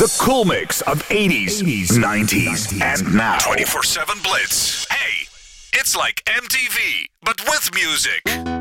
The cool mix of 80s, 90s, and now. 24/7 Blitz. Hey, it's like MTV, but with music.